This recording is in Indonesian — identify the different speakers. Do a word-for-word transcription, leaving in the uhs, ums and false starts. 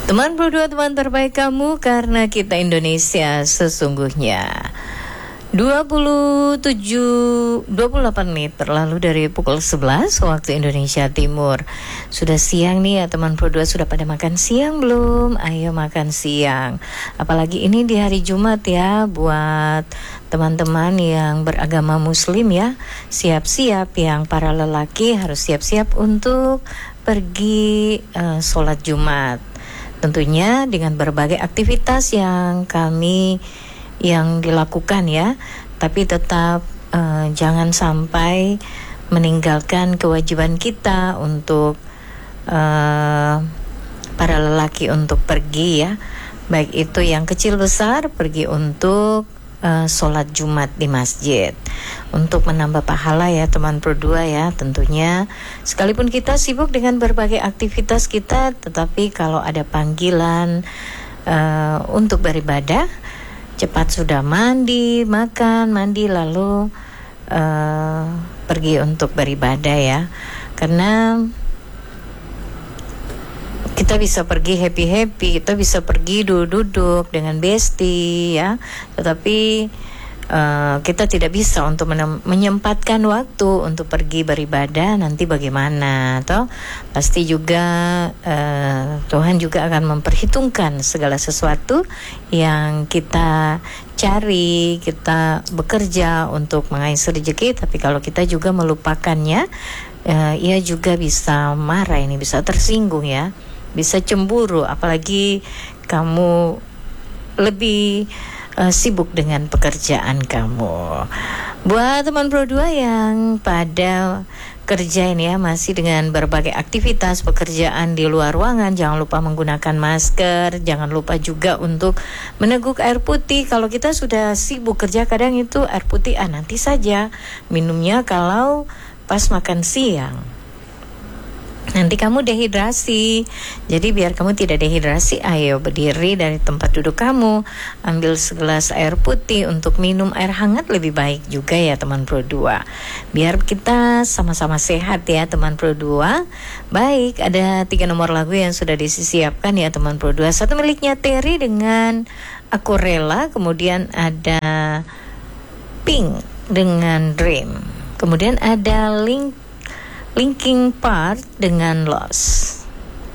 Speaker 1: Teman berdua, teman terbaik kamu, karena kita Indonesia sesungguhnya. dua puluh tujuh dua puluh delapan menit berlalu dari pukul sebelas waktu Indonesia Timur. Sudah siang nih ya teman berdua, sudah pada makan siang belum? Ayo makan siang. Apalagi ini di hari Jumat ya, buat teman-teman yang beragama Muslim ya. Siap-siap, yang para lelaki harus siap-siap untuk pergi uh, sholat Jumat. Tentunya dengan berbagai aktivitas yang kami yang dilakukan ya, tapi tetap uh, jangan sampai meninggalkan kewajiban kita untuk uh, para lelaki untuk pergi ya, baik itu yang kecil besar, pergi untuk uh, sholat Jumat di masjid untuk menambah pahala ya teman berdua ya. Tentunya sekalipun kita sibuk dengan berbagai aktivitas kita, tetapi kalau ada panggilan uh, untuk beribadah, cepat sudah mandi, makan, mandi lalu uh, pergi untuk beribadah ya. Karena kita bisa pergi happy-happy, kita bisa pergi duduk-duduk dengan bestie ya. Tetapi uh, kita tidak bisa untuk menem- menyempatkan waktu untuk pergi beribadah, nanti bagaimana toh? Pasti juga uh, Tuhan juga akan memperhitungkan segala sesuatu yang kita cari, kita bekerja untuk mengais rezeki. Tapi kalau kita juga melupakannya, uh, ia juga bisa marah, ini bisa tersinggung ya, bisa cemburu, apalagi kamu lebih uh, sibuk dengan pekerjaan kamu. Buat teman berdua yang pada kerja ini ya, masih dengan berbagai aktivitas pekerjaan di luar ruangan, jangan lupa menggunakan masker, jangan lupa juga untuk meneguk air putih. Kalau kita sudah sibuk kerja, kadang itu air putih ah nanti saja minumnya kalau pas makan siang. Nanti kamu dehidrasi. Jadi biar kamu tidak dehidrasi, ayo berdiri dari tempat duduk kamu, ambil segelas air putih untuk minum air hangat, lebih baik juga ya teman Pro dua. Biar kita sama-sama sehat ya teman Pro dua. Baik, ada tiga nomor lagu yang sudah disiapkan ya teman Pro dua. Satu miliknya Terry dengan Aku Rela, kemudian ada Pink dengan Dream, kemudian ada Link Linkin Park dengan Lost.